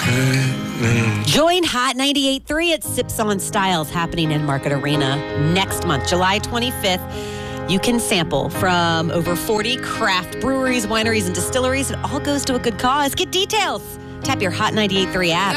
Join Hot 98.3 at Sips on Styles, happening in Market Arena next month, July 25th. You can sample from over 40 craft breweries, wineries, and distilleries. It all goes to a good cause. Get details. Tap your Hot 98.3 app.